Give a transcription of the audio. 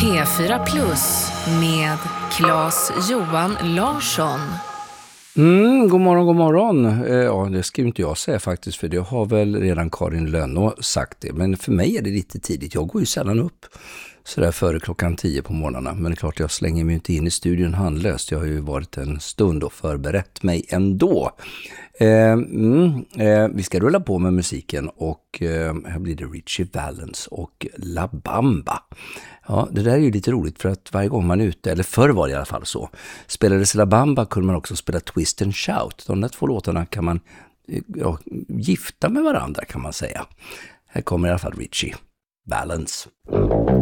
P4 Plus med Claes-Johan Larsson. God morgon, god morgon. Ja, det ska ju inte jag säga faktiskt, för det har väl redan Karin Lönnå sagt det. Men för mig är det lite tidigt. Jag går ju sällan upp sådär före 10:00 på morgnarna. Men det är klart, jag slänger mig inte in i studion handlöst. Jag har ju varit en stund och förberett mig ändå. Vi ska rulla på med musiken och här blir det Ritchie Valens och La Bamba. Ja, det där är ju lite roligt, för att varje gång man är ute, eller förr var det i alla fall så, spelades La Bamba kunde man också spela Twist and Shout. De där två låtarna kan man gifta med varandra, kan man säga. Här kommer i alla fall Ritchie Valens.